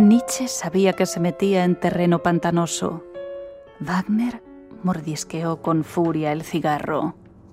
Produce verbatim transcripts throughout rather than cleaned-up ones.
Nietzsche sabía que se metía en terreno pantanoso. Wagner mordisqueó con furia el cigarro.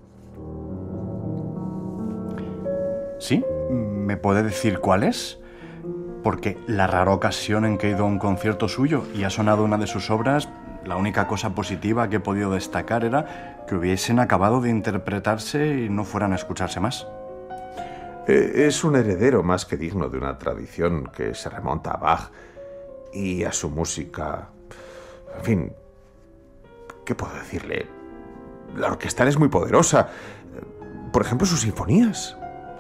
¿Sí? ¿Me puede decir cuál es? Porque la rara ocasión en que he ido a un concierto suyo y ha sonado una de sus obras, la única cosa positiva que he podido destacar era que hubiesen acabado de interpretarse y no fueran a escucharse más. Es un heredero más que digno de una tradición que se remonta a Bach y a su música. En fin, ¿qué puedo decirle? La orquestal es muy poderosa. Por ejemplo, sus sinfonías.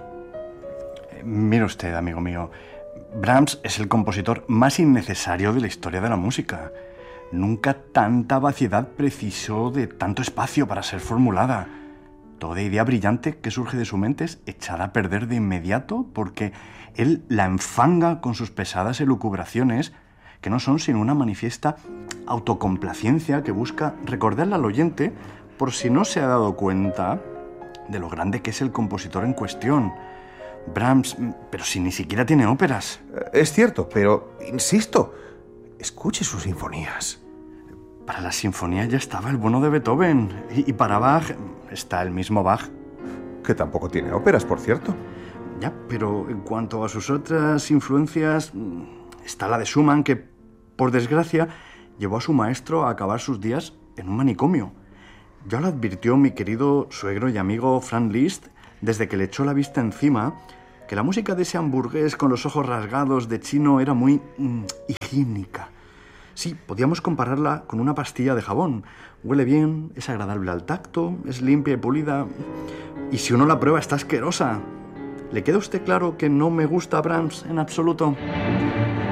Mire usted, amigo mío, Brahms es el compositor más innecesario de la historia de la música. Nunca tanta vaciedad precisó de tanto espacio para ser formulada. Toda idea brillante que surge de su mente es echada a perder de inmediato porque él la enfanga con sus pesadas elucubraciones, que no son sino una manifiesta autocomplacencia que busca recordarle al oyente, por si no se ha dado cuenta, de lo grande que es el compositor en cuestión. Brahms, pero si ni siquiera tiene óperas. Es cierto, pero insisto, escuche sus sinfonías. Para la sinfonía ya estaba el bueno de Beethoven. Y, y para Bach está el mismo Bach. Que tampoco tiene óperas, por cierto. Ya, pero en cuanto a sus otras influencias, está la de Schumann, que, por desgracia, llevó a su maestro a acabar sus días en un manicomio. Ya lo advirtió mi querido suegro y amigo Franz Liszt, desde que le echó la vista encima, que la música de ese hamburgués con los ojos rasgados de chino era muy mm, higiénica. Sí, podíamos compararla con una pastilla de jabón. Huele bien, es agradable al tacto, es limpia y pulida. Y si uno la prueba, está asquerosa. ¿Le queda a usted claro que no me gusta Brahms en absoluto?